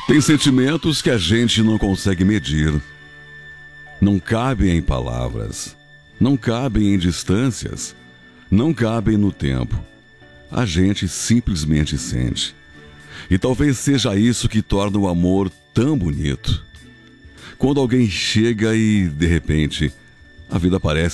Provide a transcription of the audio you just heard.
Tem sentimentos que a gente não consegue medir. Não cabem em palavras, não cabem em distâncias, não cabem no tempo. A gente simplesmente sente. E talvez seja isso que torna o amor tão bonito. Quando alguém chega e, de repente, a vida parece